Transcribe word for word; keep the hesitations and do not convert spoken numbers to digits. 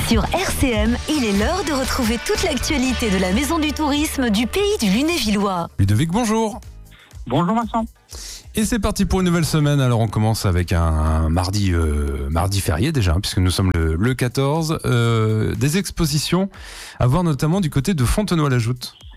Sur R C M, il est l'heure de retrouver toute l'actualité de la Maison du Tourisme du pays du Lunévillois. Ludovic, bonjour. Bonjour Vincent. Et c'est parti pour une nouvelle semaine. Alors on commence avec un mardi, euh, mardi férié déjà, hein, puisque nous sommes le, le quatorze. Euh, des expositions à voir notamment du côté de Fontenoy-la-Joute.